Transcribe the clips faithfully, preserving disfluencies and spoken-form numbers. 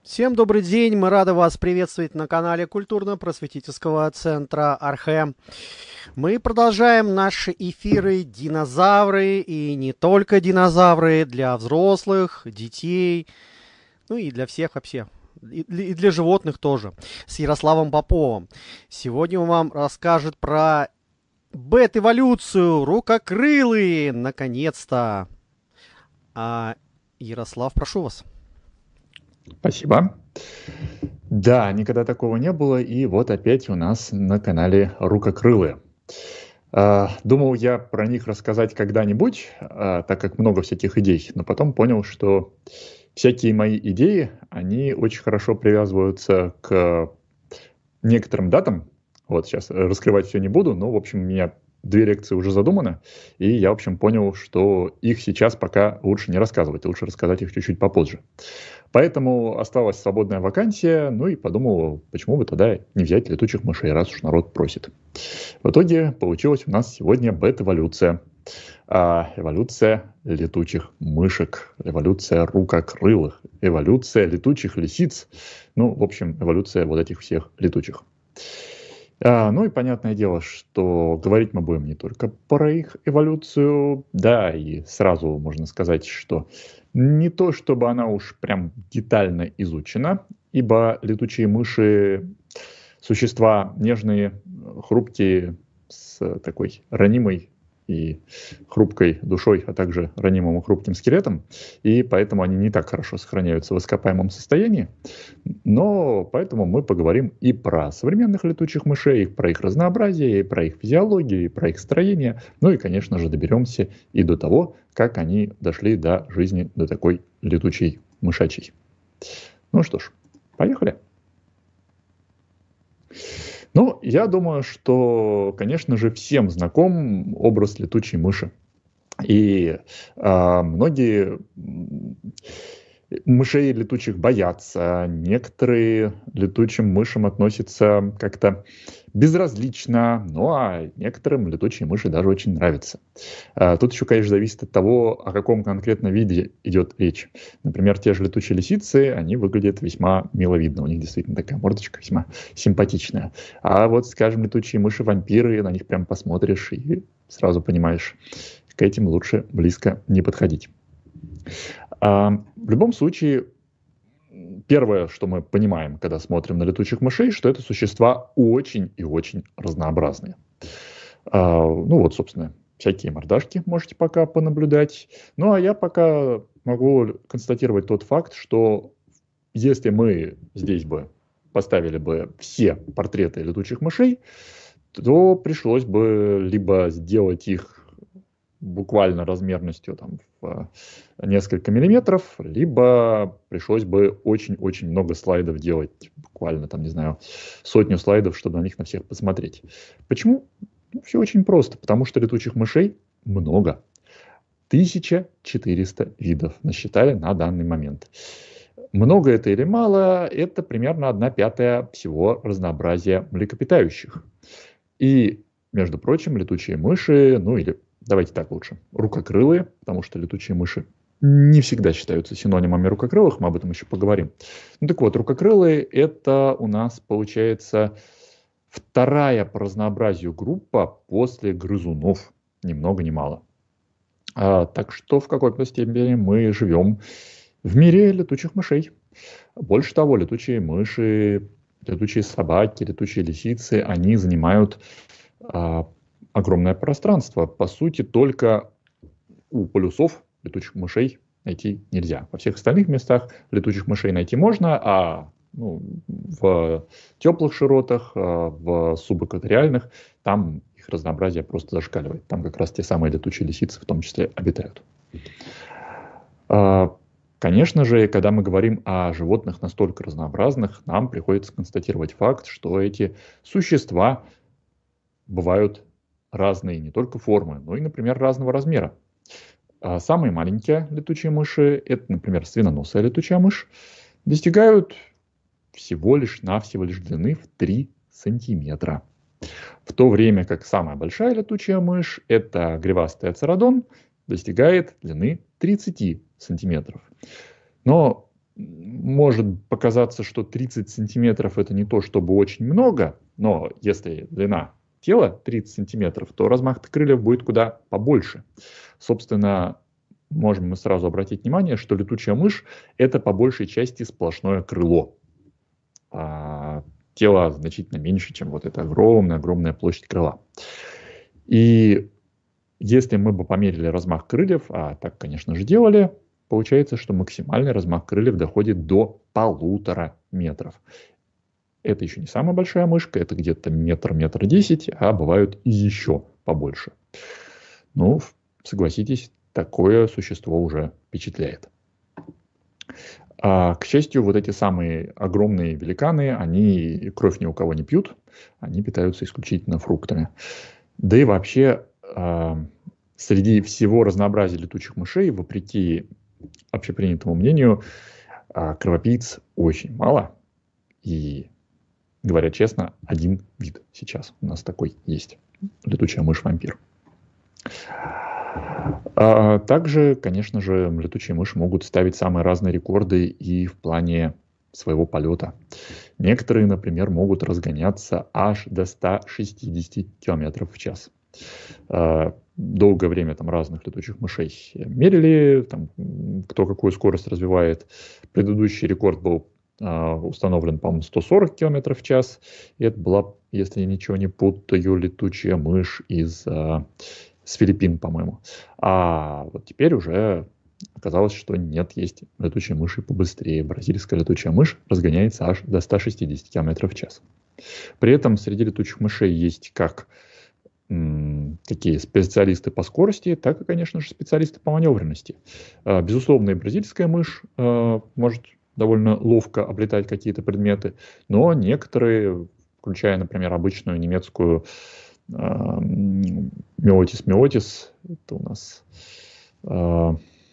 Всем добрый день, мы рады вас приветствовать на канале культурно-просветительского центра Архэ. Мы продолжаем наши эфиры «Динозавры» и не только динозавры, для взрослых, детей, ну и для всех вообще, и для, и для животных тоже, с Ярославом Поповым. Сегодня он вам расскажет про бет-эволюцию, рукокрылые, наконец-то. А, Ярослав, прошу вас. Спасибо. Да, никогда такого не было, и вот опять у нас на канале рукокрылые. А, Думал я про них рассказать когда-нибудь, а, так как много всяких идей, но потом понял, что всякие мои идеи, они очень хорошо привязываются к некоторым датам. Вот сейчас раскрывать все не буду, но, в общем, у меня две лекции уже задуманы, и я, в общем, понял, что их сейчас пока лучше не рассказывать, лучше рассказать их чуть-чуть попозже. Поэтому осталась свободная вакансия, ну и подумал, почему бы тогда не взять летучих мышей, раз уж народ просит. В итоге получилась у нас сегодня бет-эволюция. А, эволюция летучих мышек, эволюция рукокрылых, эволюция летучих лисиц, ну, в общем, эволюция вот этих всех летучих. А, ну и понятное дело, что говорить мы будем не только про их эволюцию, да, и сразу можно сказать, что не то, чтобы она уж прям детально изучена, ибо летучие мыши – существа нежные, хрупкие, с такой ранимой и хрупкой душой, а также ранимым и хрупким скелетом, и поэтому они не так хорошо сохраняются в ископаемом состоянии. Но поэтому мы поговорим и про современных летучих мышей, и про их разнообразие, и про их физиологию, и про их строение. Ну и, конечно же, доберемся и до того, как они дошли до жизни, до такой летучей мышачьей. Ну что ж, поехали. Ну, я думаю, что, конечно же, всем знаком образ летучей мыши. И а, многие мышей летучих боятся, некоторые летучим мышам относятся как-то безразлично, ну а некоторым летучие мыши даже очень нравятся. А, тут еще, конечно, зависит от того, о каком конкретно виде идет речь. Например, те же летучие лисицы, они выглядят весьма миловидно, у них действительно такая мордочка весьма симпатичная. А вот, скажем, летучие мыши-вампиры, на них прям посмотришь и сразу понимаешь, к этим лучше близко не подходить. А, в любом случае, первое, что мы понимаем, когда смотрим на летучих мышей, что это существа очень и очень разнообразные. А, ну вот, собственно, всякие мордашки можете пока понаблюдать. Ну а я пока могу констатировать тот факт, что если мы здесь бы поставили бы все портреты летучих мышей, то пришлось бы либо сделать их буквально размерностью там, в несколько миллиметров, либо пришлось бы очень-очень много слайдов делать, буквально там, не знаю, сотню слайдов, чтобы на них на всех посмотреть. Почему? Ну, все очень просто, потому что летучих мышей много. тысяча четыреста видов насчитали на данный момент. Много это или мало, это примерно одна пятая всего разнообразия млекопитающих. И, между прочим, летучие мыши, ну или давайте так лучше, рукокрылые, потому что летучие мыши не всегда считаются синонимами рукокрылых, мы об этом еще поговорим. Ну так вот, рукокрылые – это у нас, получается, вторая по разнообразию группа после грызунов, ни много ни мало. А, так что в какой-то степени мы живем в мире летучих мышей. Больше того, летучие мыши, летучие собаки, летучие лисицы, они занимают а, огромное пространство. По сути, только у полюсов летучих мышей найти нельзя. Во всех остальных местах летучих мышей найти можно, а ну, в теплых широтах, в субэкваториальных, там их разнообразие просто зашкаливает. Там как раз те самые летучие лисицы в том числе обитают. Конечно же, когда мы говорим о животных настолько разнообразных, нам приходится констатировать факт, что эти существа бывают разные не только формы, но и, например, разного размера. А самые маленькие летучие мыши, это, например, свиноносая летучая мышь, достигают всего лишь навсего лишь длины в три сантиметра. В то время как самая большая летучая мышь, это гривастый ацеродон, достигает длины тридцать сантиметров. Но может показаться, что тридцать сантиметров это не то, чтобы очень много, но если длина тела тридцать сантиметров, то размах крыльев будет куда побольше. Собственно, можем мы сразу обратить внимание, что летучая мышь это по большей части сплошное крыло. А тело значительно меньше, чем вот эта огромная-огромная площадь крыла. И если мы бы померили размах крыльев, а так, конечно же, делали, получается, что максимальный размах крыльев доходит до полутора метров. Это еще не самая большая мышка, это где-то метр, метр десять, а бывают и еще побольше. Ну, согласитесь, такое существо уже впечатляет. А, к счастью, вот эти самые огромные великаны, они кровь ни у кого не пьют, они питаются исключительно фруктами. Да и вообще, а, среди всего разнообразия летучих мышей, вопреки общепринятому мнению, а, кровопийц очень мало. И, говоря честно, один вид сейчас у нас такой есть. Летучая мышь-вампир. А также, конечно же, летучие мыши могут ставить самые разные рекорды и в плане своего полета. Некоторые, например, могут разгоняться аж до ста шестидесяти километров в час. Долгое время там разных летучих мышей мерили, там, кто какую скорость развивает. Предыдущий рекорд был установлен, по-моему, сто сорок километров в час. И это была, если я ничего не путаю, летучая мышь из... с Филиппин, по-моему. А вот теперь уже оказалось, что нет, есть летучие мыши побыстрее. Бразильская летучая мышь разгоняется аж до ста шестидесяти километров в час. При этом среди летучих мышей есть как м, такие специалисты по скорости, так и, конечно же, специалисты по маневренности. А, безусловно, и бразильская мышь а, может довольно ловко облетать какие-то предметы, но некоторые, включая, например, обычную немецкую Миотис миотис, это у нас э,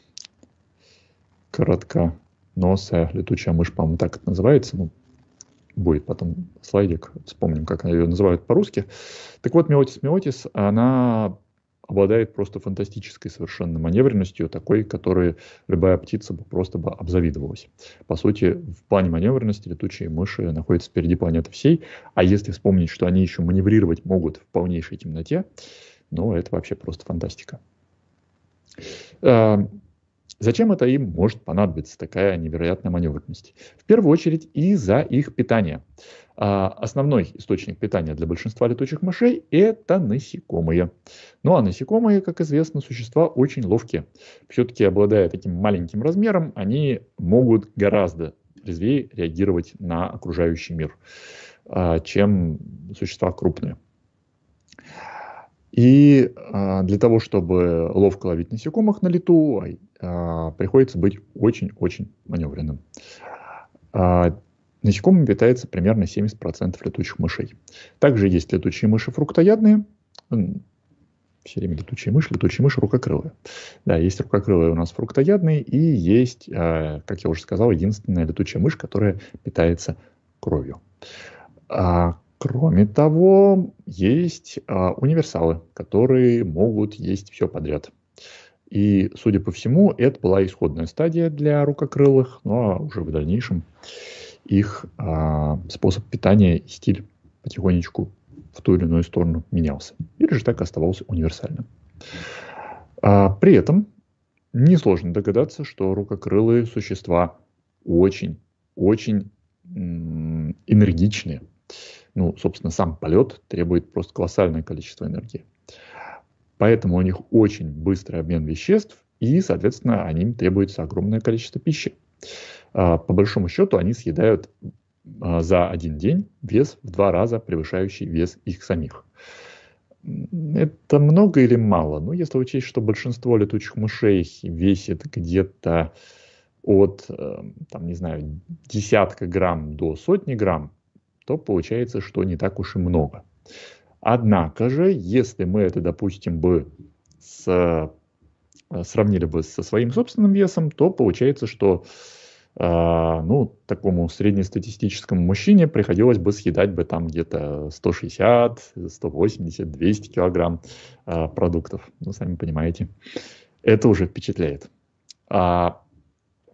коротконосая летучая мышь, по-моему, так это называется. Ну, будет потом слайдик, вспомним, как ее называют по-русски. Так вот, Миотис миотис, она обладает просто фантастической совершенно маневренностью, такой, которой любая птица бы просто бы обзавидовалась. По сути, в плане маневренности летучие мыши находятся впереди планеты всей, а если вспомнить, что они еще маневрировать могут в полнейшей темноте, ну, это вообще просто фантастика. Зачем это им может понадобиться, такая невероятная маневренность? В первую очередь из-за их питания. Основной источник питания для большинства летучих мышей – это насекомые. Ну а насекомые, как известно, существа очень ловкие. Все-таки, обладая таким маленьким размером, они могут гораздо резвее реагировать на окружающий мир, чем существа крупные. И а, для того, чтобы ловко ловить насекомых на лету, а, приходится быть очень-очень маневренным. А, насекомыми питается примерно семьдесят процентов летучих мышей. Также есть летучие мыши фруктоядные. Все время летучие мыши, летучие мыши рукокрылые. Да, есть рукокрылые у нас фруктоядные, и есть, а, как я уже сказал, единственная летучая мышь, которая питается кровью. А, Кроме того, есть а, универсалы, которые могут есть все подряд. И, судя по всему, это была исходная стадия для рукокрылых, но уже в дальнейшем их а, способ питания и стиль потихонечку в ту или иную сторону менялся. Или же так и оставался универсальным. А, при этом несложно догадаться, что рукокрылые существа очень-очень м- энергичные. Ну, собственно, сам полет требует просто колоссальное количество энергии. Поэтому у них очень быстрый обмен веществ, и, соответственно, им требуется огромное количество пищи. По большому счету, они съедают за один день вес в два раза превышающий вес их самих. Это много или мало? Ну, если учесть, что большинство летучих мышей весит где-то от, там, не знаю, десятка грамм до сотни грамм, то получается, что не так уж и много. Однако же, если мы это, допустим, бы с, сравнили бы со своим собственным весом, то получается, что э, ну, такому среднестатистическому мужчине приходилось бы съедать бы там где-то сто шестьдесят, сто восемьдесят, двести килограмм э, продуктов. Ну, сами понимаете, это уже впечатляет. А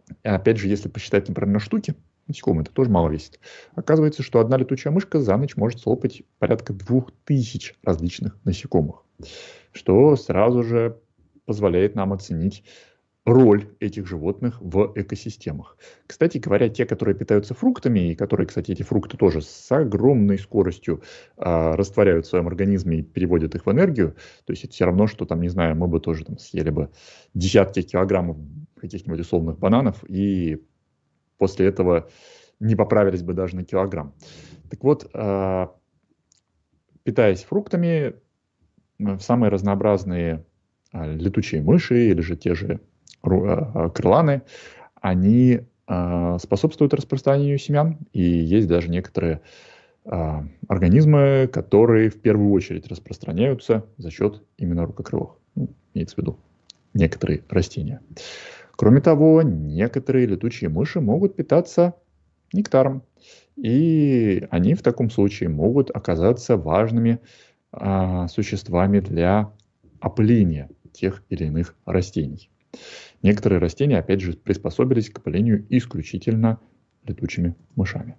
Опять же, если посчитать, например, на штуки, насекомые это тоже мало весит, оказывается, что одна летучая мышка за ночь может слопать порядка двух тысяч различных насекомых, что сразу же позволяет нам оценить роль этих животных в экосистемах. Кстати говоря, те, которые питаются фруктами, и которые, кстати, эти фрукты тоже с огромной скоростью а, растворяют в своем организме и переводят их в энергию, то есть это все равно, что там, не знаю, мы бы тоже там съели бы десятки килограммов каких-нибудь условных бананов, и после этого не поправились бы даже на килограмм. Так вот, а, питаясь фруктами, самые разнообразные а, летучие мыши или же те же крыланы, они э, способствуют распространению семян, и есть даже некоторые э, организмы, которые в первую очередь распространяются за счет именно рукокрылых. Ну, имеется в виду некоторые растения. Кроме того, некоторые летучие мыши могут питаться нектаром, и они в таком случае могут оказаться важными э, существами для опыления тех или иных растений. Некоторые растения, опять же, приспособились к опылению исключительно летучими мышами.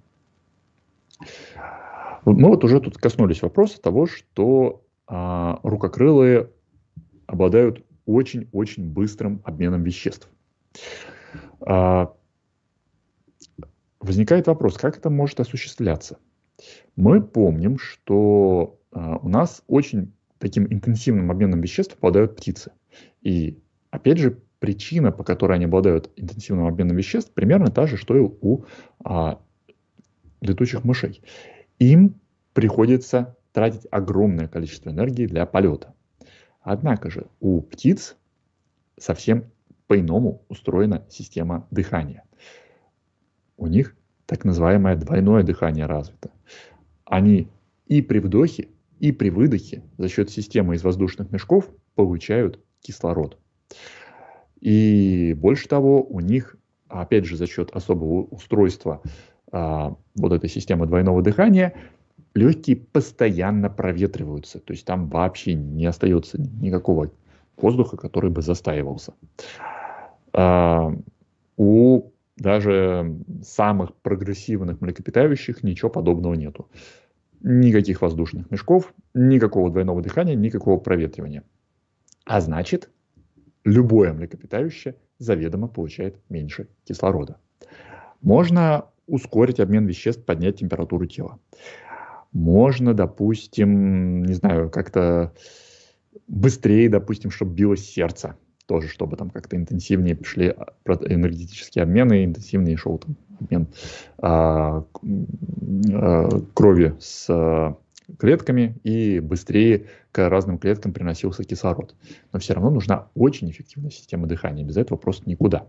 Мы вот уже тут коснулись вопроса того, что а, рукокрылые обладают очень-очень быстрым обменом веществ. А, возникает вопрос, как это может осуществляться? Мы помним, что а, у нас очень таким интенсивным обменом веществ обладают птицы. И опять же, причина, по которой они обладают интенсивным обменом веществ, примерно та же, что и у а, летучих мышей. Им приходится тратить огромное количество энергии для полета. Однако же у птиц совсем по-иному устроена система дыхания. У них так называемое двойное дыхание развито. Они и при вдохе, и при выдохе за счет системы из воздушных мешков получают кислород. И больше того, у них, опять же, за счет особого устройства а, вот этой системы двойного дыхания, легкие постоянно проветриваются. То есть там вообще не остается никакого воздуха, который бы застаивался. А, у даже самых прогрессивных млекопитающих ничего подобного нету. Никаких воздушных мешков, никакого двойного дыхания, никакого проветривания. А значит, любое млекопитающее заведомо получает меньше кислорода. Можно ускорить обмен веществ, поднять температуру тела. Можно, допустим, не знаю, как-то быстрее, допустим, чтобы билось сердце. Тоже, чтобы там как-то интенсивнее шли энергетические обмены, интенсивнее шел там обмен а, а, крови с а, клетками, и быстрее к разным клеткам приносился кислород. Но все равно нужна очень эффективная система дыхания. Без этого просто никуда.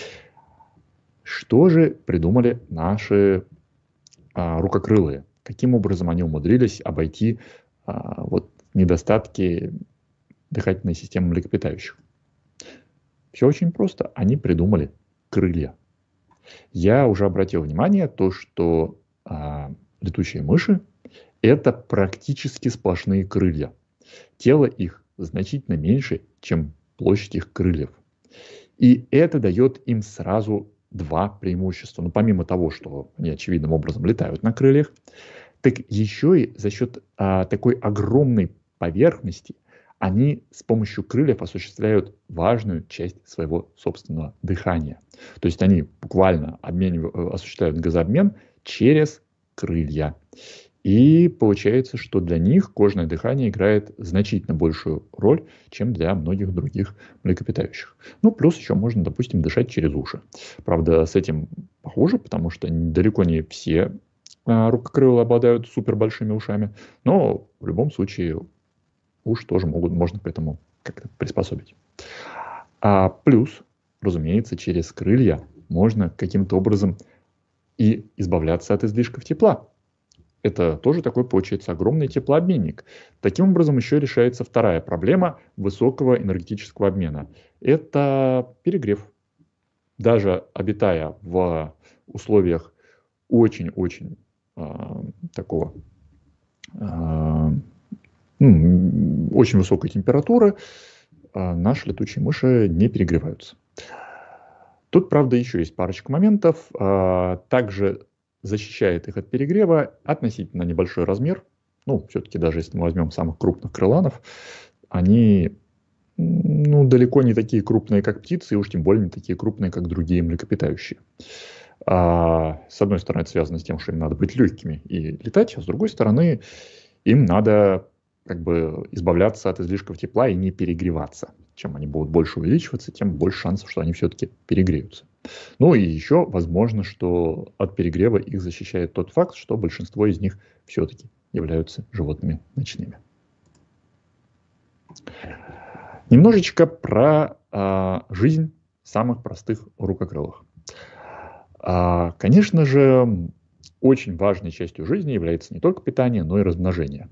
Что же придумали наши а, рукокрылые? Каким образом они умудрились обойти а, вот, недостатки дыхательной системы млекопитающих? Все очень просто. Они придумали крылья. Я уже обратил внимание, то, что а, летучие мыши — это практически сплошные крылья. Тело их значительно меньше, чем площадь их крыльев. И это дает им сразу два преимущества. Ну, помимо того, что они очевидным образом летают на крыльях, так еще и за счет а, такой огромной поверхности они с помощью крыльев осуществляют важную часть своего собственного дыхания. То есть они буквально обменив... осуществляют газообмен через крылья. И получается, что для них кожное дыхание играет значительно большую роль, чем для многих других млекопитающих. Ну, плюс еще можно, допустим, дышать через уши. Правда, с этим похоже, потому что далеко не все а, рукокрылые обладают супербольшими ушами. Но в любом случае уши тоже могут, можно к этому как-то приспособить. А плюс, разумеется, через крылья можно каким-то образом и избавляться от излишков тепла. Это тоже такой, получается, огромный теплообменник. Таким образом, еще решается вторая проблема высокого энергетического обмена. Это перегрев. Даже обитая в условиях очень-очень э, такого, э, ну, очень высокой температуры, э, наши летучие мыши не перегреваются. Тут, правда, еще есть парочка моментов. Также защищает их от перегрева относительно небольшой размер. Ну, все-таки даже если мы возьмем самых крупных крыланов, они ну, далеко не такие крупные, как птицы, и уж тем более не такие крупные, как другие млекопитающие. А, с одной стороны, это связано с тем, что им надо быть легкими и летать, а с другой стороны, им надо как бы избавляться от излишков тепла и не перегреваться. Чем они будут больше увеличиваться, тем больше шансов, что они все-таки перегреются. Ну и еще возможно, что от перегрева их защищает тот факт, что большинство из них все-таки являются животными ночными. Немножечко про а, жизнь самых простых рукокрылых. А, конечно же, очень важной частью жизни является не только питание, но и размножение.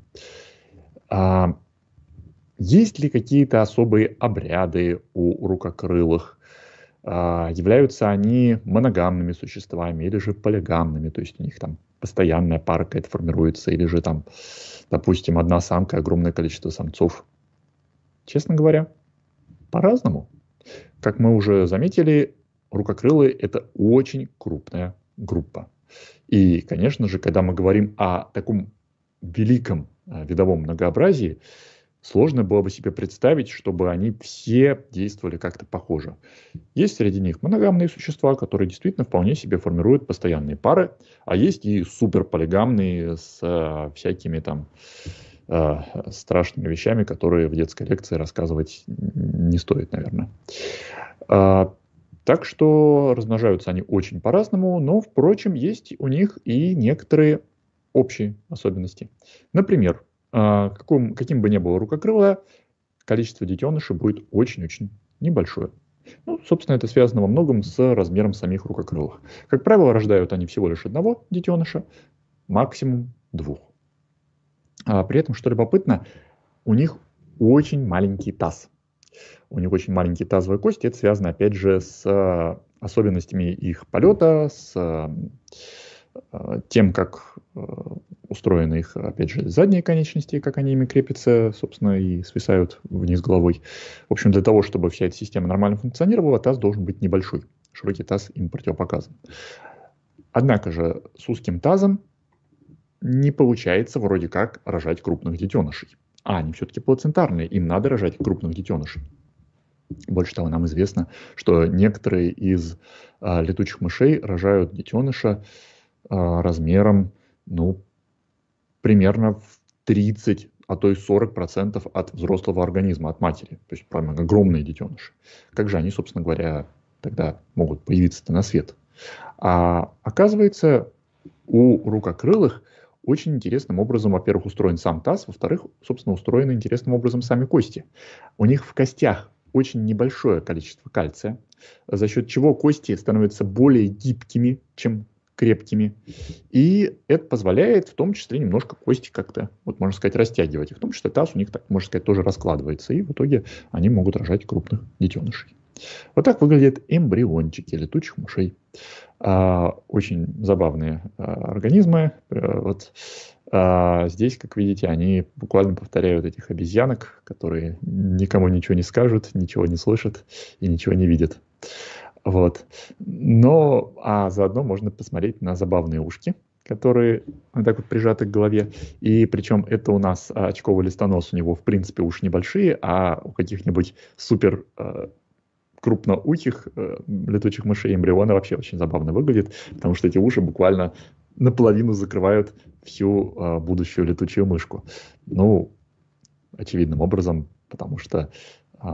А, есть ли какие-то особые обряды у рукокрылых? А, являются они моногамными существами или же полигамными, то есть у них там постоянная пара какая-то формируется, или же там, допустим, одна самка, огромное количество самцов. Честно говоря, по-разному. Как мы уже заметили, рукокрылые – это очень крупная группа. И, конечно же, когда мы говорим о таком великом видовом многообразии, сложно было бы себе представить, чтобы они все действовали как-то похоже. Есть среди них моногамные существа, которые действительно вполне себе формируют постоянные пары, а есть и суперполигамные с э, всякими там э, страшными вещами, которые в детской лекции рассказывать не стоит, наверное. А, так что размножаются они очень по-разному, но, впрочем, есть у них и некоторые общие особенности. Например, Каким, каким бы ни было рукокрылое, количество детенышей будет очень-очень небольшое. Ну, собственно, это связано во многом с размером самих рукокрылых. Как правило, рождают они всего лишь одного детеныша, максимум двух. А при этом, что любопытно, у них очень маленький таз. У них очень маленькие тазовые кости. Это связано, опять же, с особенностями их полета, с тем, как устроены их, опять же, задние конечности, как они ими крепятся, собственно, и свисают вниз головой. В общем, для того, чтобы вся эта система нормально функционировала, таз должен быть небольшой. Широкий таз им противопоказан. Однако же с узким тазом не получается вроде как рожать крупных детенышей. А они все-таки плацентарные, им надо рожать крупных детенышей. Больше того, нам известно, что некоторые из а, летучих мышей рожают детеныша а, размером, ну, примерно в тридцать, а то и сорок процентов от взрослого организма, от матери. То есть прям огромные детеныши. Как же они, собственно говоря, тогда могут появиться-то на свет? А оказывается, у рукокрылых очень интересным образом, во-первых, устроен сам таз, во-вторых, собственно, устроены интересным образом сами кости. У них в костях очень небольшое количество кальция, за счет чего кости становятся более гибкими, чем крепкими. И это позволяет в том числе немножко кости как-то, вот можно сказать, растягивать. И в том числе таз у них, так можно сказать, тоже раскладывается. И в итоге они могут рожать крупных детенышей. Вот так выглядят эмбриончики летучих мышей. А, очень забавные а, организмы. А, вот. А здесь, как видите, они буквально повторяют этих обезьянок, которые никому ничего не скажут, ничего не слышат и ничего не видят. Вот. Но, а заодно можно посмотреть на забавные ушки, которые вот так вот прижаты к голове. И причем это у нас очковый листонос, у него в принципе уши небольшие, а у каких-нибудь супер э, крупноухих э, летучих мышей эмбрионы вообще очень забавно выглядит, потому что эти уши буквально наполовину закрывают всю э, будущую летучую мышку. Ну, очевидным образом, потому что э,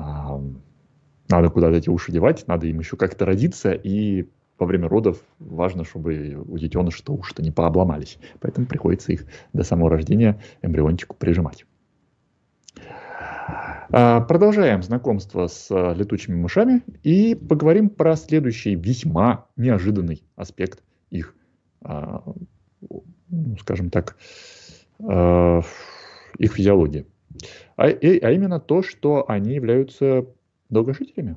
надо куда-то эти уши девать, надо им еще как-то родиться, и во время родов важно, чтобы у детеныша уши-то не пообломались. Поэтому приходится их до самого рождения эмбриончику прижимать. Продолжаем знакомство с летучими мышами и поговорим про следующий весьма неожиданный аспект их, ну, скажем так, их физиологии. А, а именно то, что они являются долгожителями.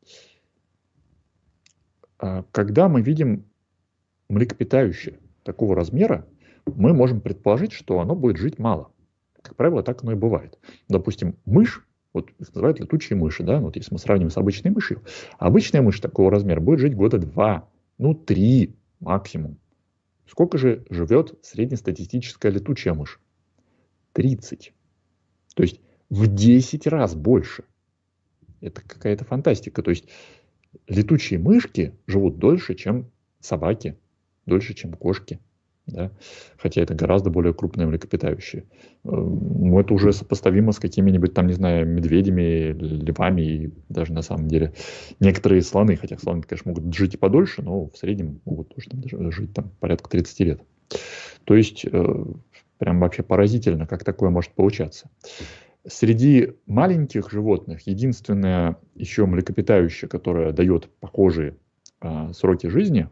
Когда мы видим млекопитающее такого размера, мы можем предположить, что оно будет жить мало. Как правило, так оно и бывает. Допустим, мышь Вот их называют летучие мыши, да, вот если мы сравним с обычной мышью, обычная мышь такого размера будет жить года два, ну три максимум. Сколько же живет среднестатистическая летучая мышь? тридцать. То есть в десять раз больше. Это какая-то фантастика. То есть летучие мышки живут дольше, чем собаки, дольше, чем кошки. Да? Хотя это гораздо более крупные млекопитающие. Ну, это уже сопоставимо с какими-нибудь там, не знаю, медведями, львами и даже на самом деле некоторые слоны, хотя слоны, конечно, могут жить и подольше, но в среднем могут тоже там, жить там, порядка тридцать лет. То есть э, прям вообще поразительно, как такое может получаться. Среди маленьких животных единственное еще млекопитающее, которое дает похожие э, сроки жизни,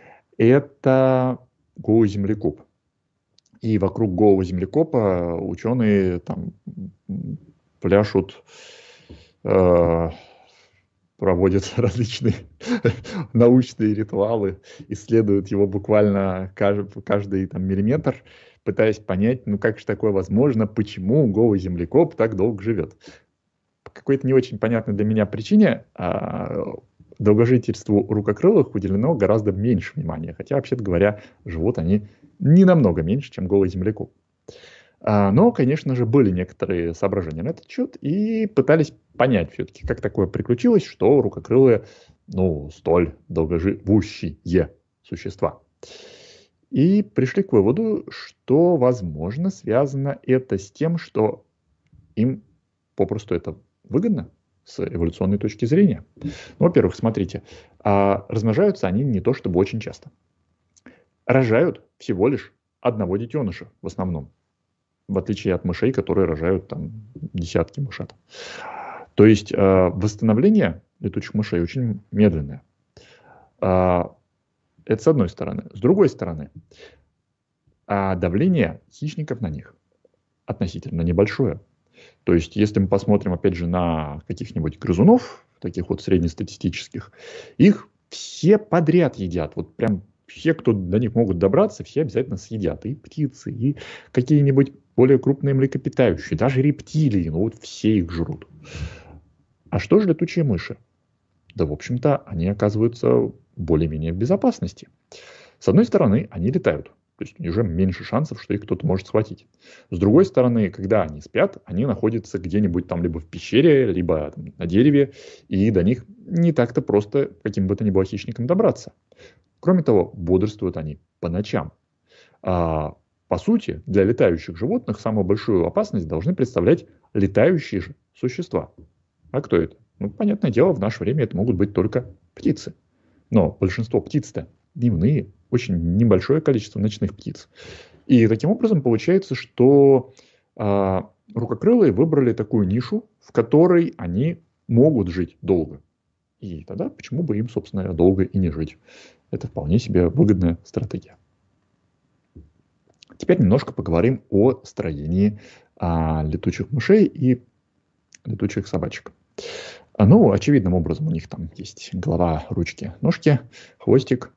это голый землекоп. И вокруг голого землекопа ученые там пляшут, э, проводят различные научные ритуалы, исследуют его буквально каждый, каждый там, миллиметр, пытаясь понять, ну как же такое возможно, почему голый землекоп так долго живет. По какой-то не очень понятной для меня причине а, долгожительству рукокрылых уделено гораздо меньше внимания, хотя, вообще-то говоря, живут они не намного меньше, чем голый землекоп. А, но, конечно же, были некоторые соображения на этот счет, и пытались понять все-таки, как такое приключилось, что рукокрылые, ну, столь долгоживущие существа. И пришли к выводу, что, возможно, связано это с тем, что им попросту это выгодно с эволюционной точки зрения. Ну, во-первых, смотрите, а размножаются они не то чтобы очень часто. Рожают всего лишь одного детеныша в основном, в отличие от мышей, которые рожают там десятки мышат. То есть э, восстановление летучих мышей очень медленное. Э, это с одной стороны. С другой стороны, а давление хищников на них относительно небольшое. То есть, если мы посмотрим, опять же, на каких-нибудь грызунов, таких вот среднестатистических, их все подряд едят. Вот прям все, кто до них могут добраться, все обязательно съедят. И птицы, и какие-нибудь более крупные млекопитающие, даже рептилии, ну вот все их жрут. А что же летучие мыши? Да, в общем-то, они оказываются более-менее в безопасности. С одной стороны, они летают. То есть уже меньше шансов, что их кто-то может схватить. С другой стороны, когда они спят, они находятся где-нибудь там либо в пещере, либо там, на дереве, и до них не так-то просто каким бы то ни было хищником добраться. Кроме того, бодрствуют они по ночам. А, по сути, для летающих животных самую большую опасность должны представлять летающие же существа. А кто это? Ну, понятное дело, в наше время это могут быть только птицы. Но большинство птиц-то дневные, очень небольшое количество ночных птиц. И таким образом получается, что э, рукокрылые выбрали такую нишу, в которой они могут жить долго. И тогда почему бы им, собственно, долго и не жить? Это вполне себе выгодная стратегия. Теперь немножко поговорим о строении э, летучих мышей и летучих собачек. Ну, очевидным образом у них там есть голова, ручки, ножки, хвостик.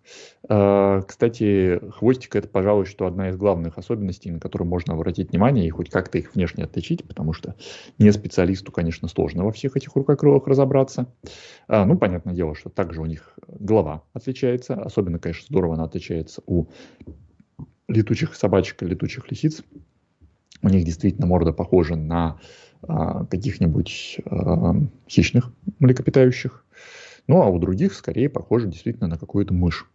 Кстати, хвостик — это, пожалуй, что одна из главных особенностей, на которую можно обратить внимание и хоть как-то их внешне отличить, потому что не специалисту, конечно, сложно во всех этих рукокрылых разобраться. Ну, понятное дело, что также у них голова отличается. Особенно, конечно, здорово она отличается у летучих собачек и летучих лисиц. У них действительно морда похожа на каких-нибудь э, хищных млекопитающих. Ну, а у других скорее похоже действительно на какую-то мышь.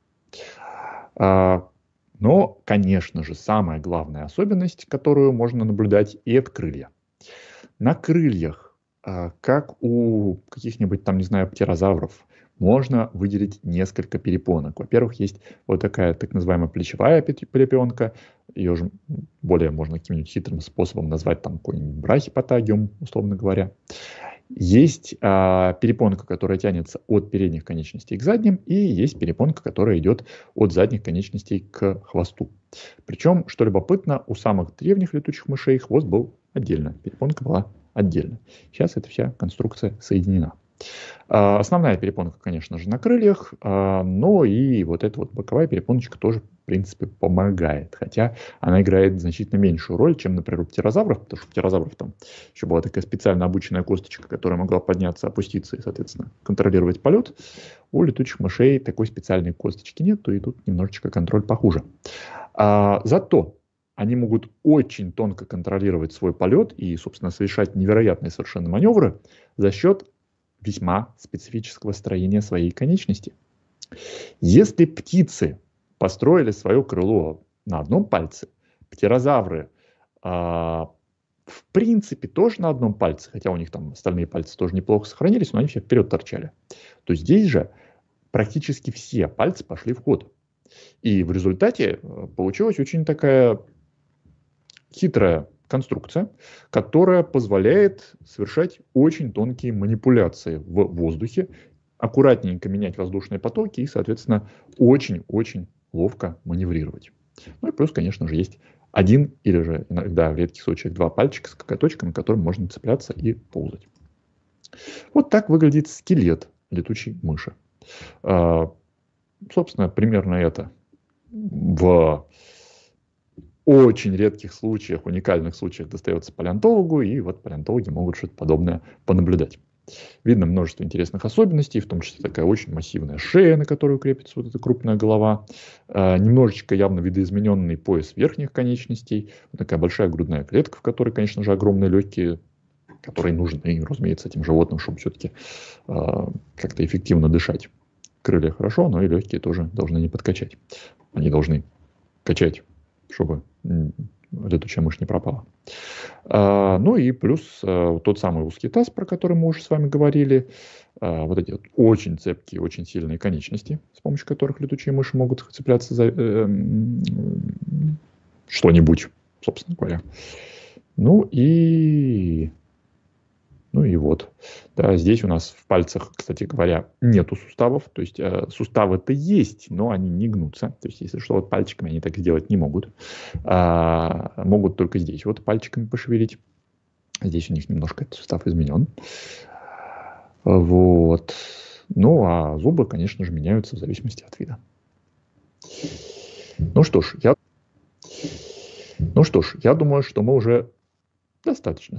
А, но, конечно же, самая главная особенность, которую можно наблюдать, и это крылья. На крыльях, а, как у каких-нибудь там, не знаю, птерозавров, можно выделить несколько перепонок. Во-первых, есть вот такая так называемая плечевая перепонка. Ее же более можно каким-нибудь хитрым способом назвать там какой-нибудь брахипатагиум, условно говоря. Есть а, перепонка, которая тянется от передних конечностей к задним, и есть перепонка, которая идет от задних конечностей к хвосту. Причем, что любопытно, у самых древних летучих мышей хвост был отдельно, перепонка была отдельно. Сейчас эта вся конструкция соединена. А, Основная перепонка, конечно же, на крыльях, а, но и вот эта вот боковая перепоночка тоже, в принципе, помогает. Хотя она играет значительно меньшую роль, чем, например, у птерозавров, потому что у птерозавров там еще была такая специально обученная косточка, которая могла подняться, опуститься и, соответственно, контролировать полет. У летучих мышей такой специальной косточки нет, и тут немножечко контроль похуже. А, зато они могут очень тонко контролировать свой полет и, собственно, совершать невероятные совершенно маневры за счет весьма специфического строения своей конечности. Если птицы построили свое крыло на одном пальце, птерозавры а, в принципе тоже на одном пальце, хотя у них там остальные пальцы тоже неплохо сохранились, но они все вперед торчали, то здесь же практически все пальцы пошли в ход. И в результате получилась очень такая хитрая конструкция, которая позволяет совершать очень тонкие манипуляции в воздухе, аккуратненько менять воздушные потоки и, соответственно, очень-очень ловко маневрировать. Ну и плюс, конечно же, есть один или же иногда в редких случаях два пальчика с коготочками, к которым можно цепляться и ползать. Вот так выглядит скелет летучей мыши. Собственно, примерно это в очень редких случаях, уникальных случаях достается палеонтологу, и вот палеонтологи могут что-то подобное понаблюдать. Видно множество интересных особенностей, в том числе такая очень массивная шея, на которую крепится вот эта крупная голова, э, немножечко явно видоизмененный пояс верхних конечностей, вот такая большая грудная клетка, в которой, конечно же, огромные легкие, которые нужны, разумеется, этим животным, чтобы все-таки э, как-то эффективно дышать. Крылья хорошо, но и легкие тоже должны не подкачать. Они должны качать, чтобы летучая мышь не пропала. А, ну и плюс а, тот самый узкий таз, про который мы уже с вами говорили. А, вот эти вот очень цепкие, очень сильные конечности, с помощью которых летучие мыши могут цепляться за э, что-нибудь, собственно говоря. Ну и... Ну и вот. Да, здесь у нас в пальцах, кстати говоря, нету суставов. То есть э, суставы-то есть, но они не гнутся. То есть если что, вот пальчиками они так сделать не могут. А, могут только здесь вот пальчиками пошевелить. Здесь у них немножко этот сустав изменен. Вот. Ну а зубы, конечно же, меняются в зависимости от вида. Ну что ж, я, ну что ж, я думаю, что мы уже достаточно